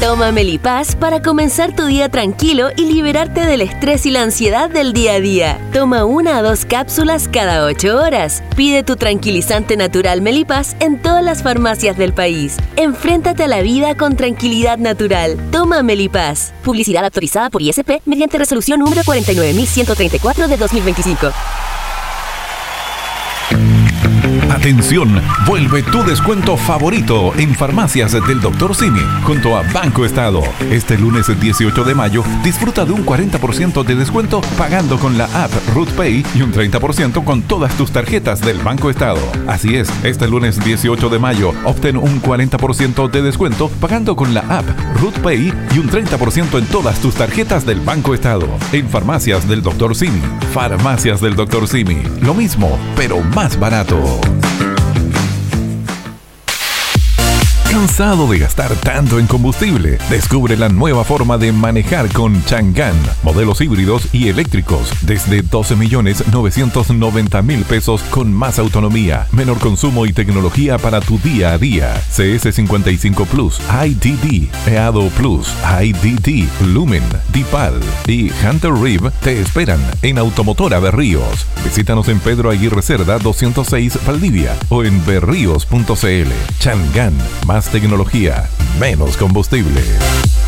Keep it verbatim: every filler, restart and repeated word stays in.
Toma Melipaz para comenzar tu día tranquilo y liberarte del estrés y la ansiedad del día a día. Toma una a dos cápsulas cada ocho horas. Pide tu tranquilizante natural Melipaz en todas las farmacias del país. Enfréntate a la vida con tranquilidad natural. Toma Melipaz. Publicidad autorizada por I S P mediante resolución número cuarenta y nueve mil ciento treinta y cuatro de dos mil veinticinco. Atención, vuelve tu descuento favorito en Farmacias del doctor Simi junto a Banco Estado. Este lunes dieciocho de mayo disfruta de un cuarenta por ciento de descuento pagando con la app RootPay y un treinta por ciento con todas tus tarjetas del Banco Estado. Así es, este lunes dieciocho de mayo obtén un cuarenta por ciento de descuento pagando con la app RootPay y un treinta por ciento en todas tus tarjetas del Banco Estado. En Farmacias del doctor Simi. Farmacias del doctor Simi. Lo mismo, pero más barato. ¿Cansado de gastar tanto en combustible? Descubre la nueva forma de manejar con Chang'an. Modelos híbridos y eléctricos desde doce millones novecientos noventa mil pesos con más autonomía, menor consumo y tecnología para tu día a día. C S cincuenta y cinco Plus, I D D, E A D O Plus, I D D, Lumen, Dipal y Hunter Reeve te esperan en Automotora Berríos. Visítanos en Pedro Aguirre Cerda doscientos seis Valdivia o en berríos punto c l. Chang'an, más tecnología, menos combustible.